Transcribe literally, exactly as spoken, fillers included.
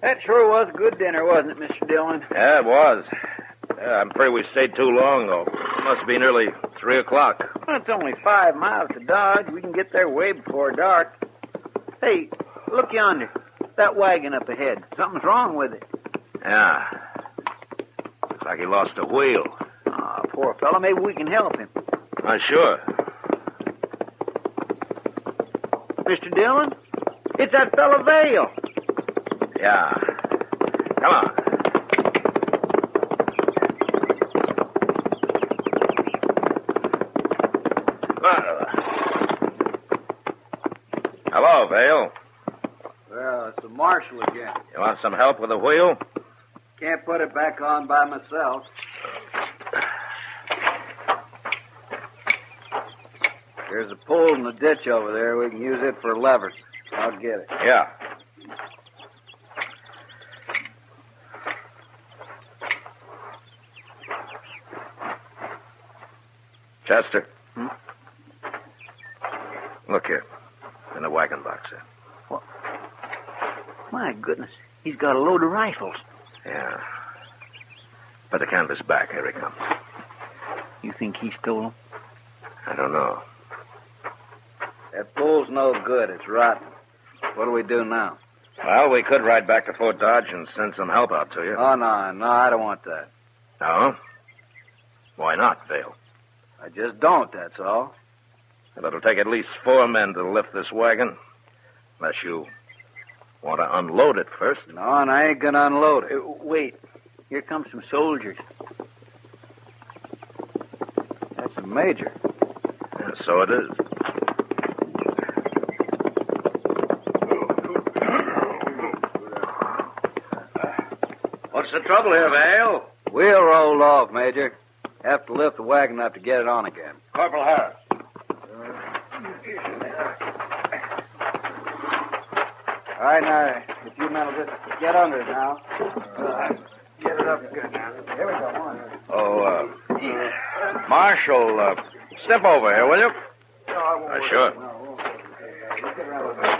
That sure was a good dinner, wasn't it, Mister Dillon? Yeah, it was. Yeah, I'm afraid we stayed too long, though. It must be nearly three o'clock. Well, it's only five miles to Dodge. We can get there way before dark. Hey, look yonder. That wagon up ahead. Something's wrong with it. Yeah. Looks like he lost a wheel. Ah, oh, poor fellow. Maybe we can help him. Uh, sure. Mister Dillon? It's that fellow Vale. Yeah. Come on. Hello, Vale. Well, it's the marshal again. You want some help with the wheel? Can't put it back on by myself. There's a pole in the ditch over there. We can use it for a lever. I'll get it. Yeah. Chester. Hmm? Look here. In the wagon box there. What? My goodness. He's got a load of rifles. Yeah. Put the canvas back. Here he comes. You think he stole them? I don't know. That pole's no good. It's rotten. What do we do now? Well, we could ride back to Fort Dodge and send some help out to you. Oh, no, no, I don't want that. No? Why not, Vale? I just don't, that's all. Well, it'll take at least four men to lift this wagon. Unless you want to unload it first. No, and I ain't gonna unload it. Uh, wait. Here come some soldiers. That's the major. Yeah, so it is. What's the trouble here, Vale? Wheel rolled off, Major. Have to lift the wagon up to get it on again. Corporal Harris. All right, now, if you men will just get under it now. Uh, get it up good now. Here we go. On. Oh, uh, Marshal, uh, step over here, will you? No, I won't Uh, worry. sure. No, I won't. Okay, uh, let's get around.